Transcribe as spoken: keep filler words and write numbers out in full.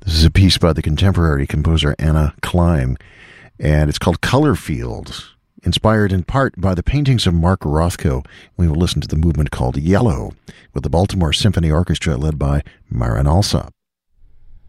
This is a piece by the contemporary composer Anna Klein, and it's called Color Fields, inspired in part by the paintings of Mark Rothko. We will listen to the movement called Yellow with the Baltimore Symphony Orchestra led by Marin Alsop.